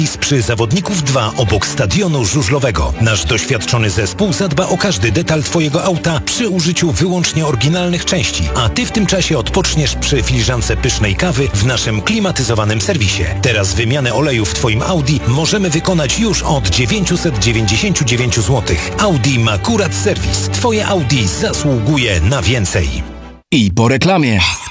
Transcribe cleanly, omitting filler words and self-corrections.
przy Zawodników 2 obok stadionu żużlowego. Nasz doświadczony zespół zadba o każdy detal Twojego auta przy użyciu wyłącznie oryginalnych części, a Ty w tym czasie odpoczniesz przy filiżance pysznej kawy w naszym klimatyzowanym serwisie. Teraz wymianę oleju w Twoim Audi możemy wykonać już od 999 zł. Audi Makurat Serwis. Twoje Audi zasługuje na więcej. I po reklamie.